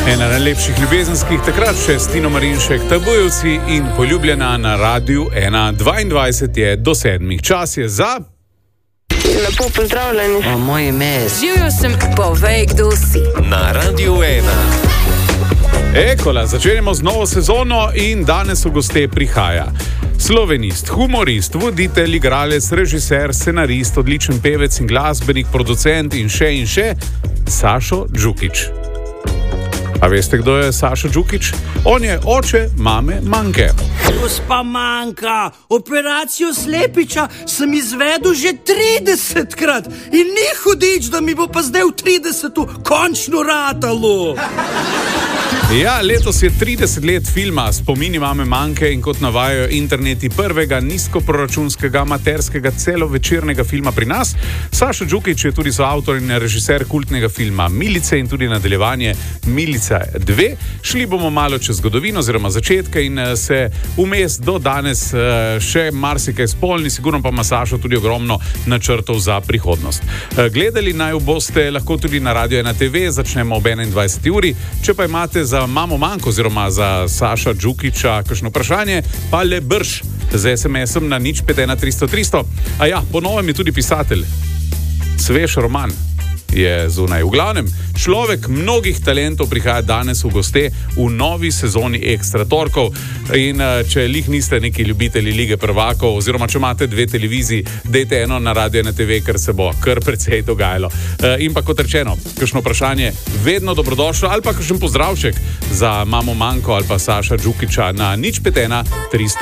Ena najlepših ljubezenskih takrat še s Tino Marinšek, Tabojevci in Poljubljena na Radiu 1. 22 je do 7. Čas je za... Lepo pozdravljeni. Moje ime je... Živjo sem, povej, kdo si. Na Radiu 1. Ekola, začenjamo z novo sezono in danes v goste prihaja slovenist, humorist, voditelj, igralec, režiser, scenarist, odličen pevec in glasbenik, producent in še Sašo Džukić. A veste, kdo je Sašo Džukić? On je oče mame Manke. Gospa Manka, operacijo slepiča sem izvedel že 30-krat in ni hudič, da mi bo pa zdaj v 30. končno ratalo. Ja, letos je 30 let filma Spomini mame Manke in kot navajajo interneti prvega nizkoproračunskega amaterskega celovečernega filma pri nas. Sašo Džukić je tudi soavtor in režiser kultnega filma Milice in tudi nadaljevanje Milica 2. Šli bomo malo čez zgodovino oziroma začetke in se vmes do danes še marsikaj spolni, sigurno pa ima Sašo tudi ogromno načrtov za prihodnost. Gledali naj boste lahko tudi na Radio 1 TV, začnemo ob 21. uri. Če pa imate za mamo Manko oziroma za Saša Džukića kakšno vprašanje, pa le brž z SMS-om na 051 300 300. A ja, po novem je tudi pisatelj. Svež roman je zunaj. V glavnem, človek mnogih talentov prihaja danes v goste v novi sezoni Ekstra torkov. In če lih niste neki ljubitelji Lige prvakov, oziroma če imate 2 televiziji, dejte eno na Radio 1 TV, ker se bo kar precej dogajalo. In pa kot rečeno, kakšno vprašanje vedno dobrodošlo, ali pa kakšen pozdravček za mamo Manko ali pa Saša Džukića na 051 300